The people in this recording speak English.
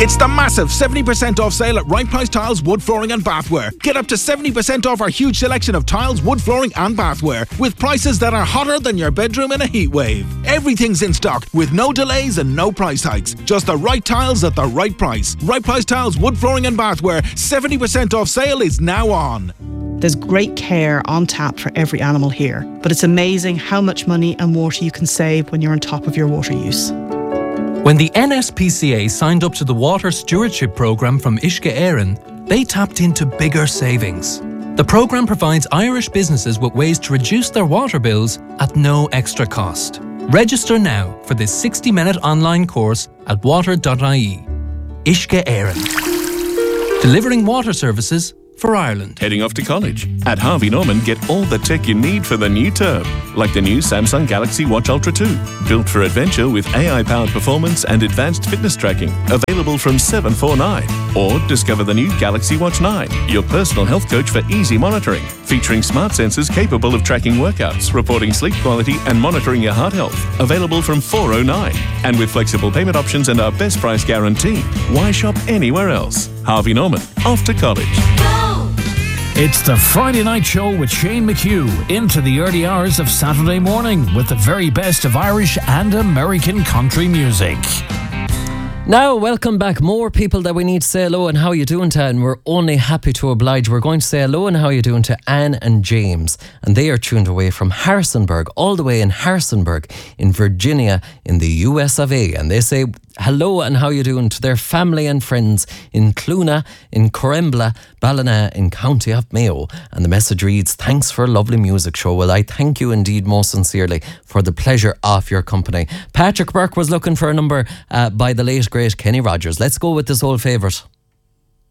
It's the massive 70% off sale at Right Price Tiles, Wood Flooring and Bathware. Get up to 70% off our huge selection of tiles, wood flooring and bathware with prices that are hotter than your bedroom in a heat wave. Everything's in stock with no delays and no price hikes. Just the right tiles at the right price. Right Price Tiles, Wood Flooring and Bathware. 70% off sale is now on. There's great care on tap for every animal here, but it's amazing how much money and water you can save when you're on top of your water use. When the NSPCA signed up to the Water Stewardship Programme from Uisce Éireann, they tapped into bigger savings. The programme provides Irish businesses with ways to reduce their water bills at no extra cost. Register now for this 60-minute online course at water.ie. Uisce Éireann. Delivering water services for Ireland. Heading off to college? At Harvey Norman, get all the tech you need for the new term, like the new Samsung Galaxy Watch Ultra 2, built for adventure with AI-powered performance and advanced fitness tracking, available from $749. Or discover the new Galaxy Watch 9, your personal health coach for easy monitoring, featuring smart sensors capable of tracking workouts, reporting sleep quality and monitoring your heart health, available from $409. And with flexible payment options and our best price guarantee, why shop anywhere else? Harvey Norman, off to college. It's the Friday Night Show with Shane McHugh into the early hours of Saturday morning with the very best of Irish and American country music. Now, welcome back. More people that we need to say hello and how you doing to, and we're only happy to oblige. We're going to say hello and how you doing to Anne and James, and they are tuned away from Harrisonburg, all the way in Harrisonburg in Virginia in the US of A, and they say hello and how you doing to their family and friends in Clonagh, in Corembla, Ballina in County of Mayo. And the message reads, thanks for a lovely music show. Well, I thank you indeed most sincerely for the pleasure of your company. Patrick Burke was looking for a number by the late great Kenny Rogers. Let's go with this old favourite.